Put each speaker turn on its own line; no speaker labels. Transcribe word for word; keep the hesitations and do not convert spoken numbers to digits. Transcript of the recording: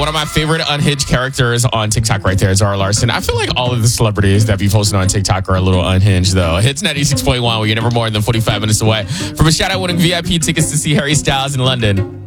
of my favorite unhinged characters on TikTok right there, Zara Larson. I feel like all of the celebrities that be posting on TikTok are a little unhinged, though. Hits ninety-six point one, where you're never more than forty-five minutes away from a shout-out winning V I P tickets to see Harry Styles in London.